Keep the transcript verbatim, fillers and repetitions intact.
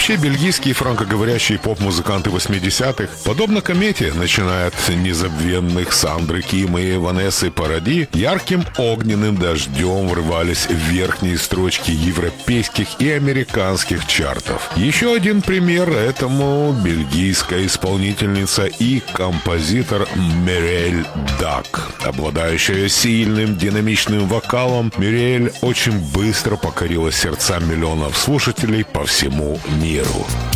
Вообще, бельгийские франкоговорящие поп-музыканты восьмидесятых, подобно комете, начиная от незабвенных Сандры Ким и Ванессы Паради, ярким огненным дождем врывались в верхние строчки европейских и американских чартов. Еще один пример этому — бельгийская исполнительница и композитор Мириэль Дак. Обладающая сильным динамичным вокалом, Мириэль очень быстро покорила сердца миллионов слушателей по всему миру.